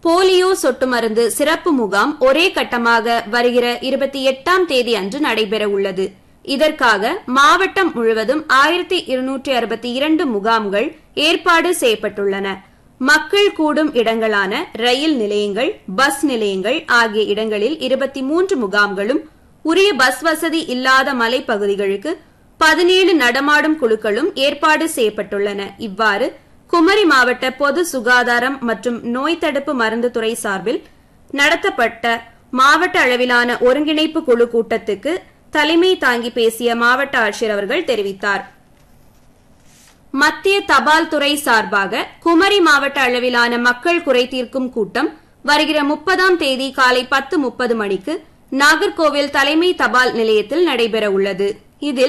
Polio சொட்டு மருந்து சிறப்பு முகாம் ஒரே கட்டமாக வருகிற 28ஆம் தேதி அன்று நடைபெற உள்ளது. இதற்காக மாவட்டம் முழுவதும் 1262 முகாம்கள் ஏற்பாடு செய்யப்பட்டுள்ளன. மக்கள் கூடும் இடங்களான ரயில் நிலையங்கள், பஸ் நிலையங்கள் ஆகிய இடங்களில் 23 முகாம்களும், உரிய பஸ் வசதி இல்லாத மலைப்பகுதிகளுக்கு 17 நடமாடும் குழுக்களும் ஏற்பாடு செய்யப்பட்டுள்ளன. இவ்வாறு குமரி மாவட்ட பொது சுகாதாரம் மற்றும் நோய் தடுப்பு மருந்து துறை சார்பில் நடத்தப்பட்ட மாவட்ட அளவிலான ஒருங்கிணைப்பு குழு கூட்டத்துக்கு தலைமை தாங்கி பேசிய மாவட்ட ஆட்சியர் அவர்கள் தெரிவித்தார். மத்திய தபால் துறை சார்பாக குமரி மாவட்ட அளவிலான மக்கள் குறை தீர்க்கும் கூட்டம் வருகிற 30ஆம் தேதி காலை 10:30 மணிக்கு நாகர்கோவில் தலைமை தபால் நிலையத்தில் நடைபெற உள்ளது. இதில்